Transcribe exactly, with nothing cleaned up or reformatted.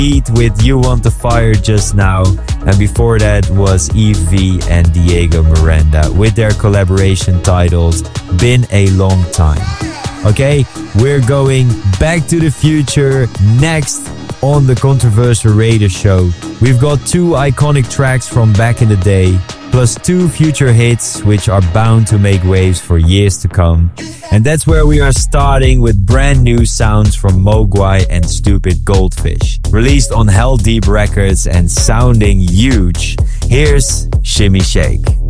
Heat with You Want the Fire just now. And before that was Evie and Diego Miranda with their collaboration titled Been a Long Time. Okay, we're going back to the future next on the Controversial Radio Show. We've got two iconic tracks from back in the day, plus two future hits which are bound to make waves for years to come. And that's where we are starting with brand new sounds from Mogwai and Stupid Goldfish, released on Hell Deep Records and sounding huge. Here's Shimmy Shake.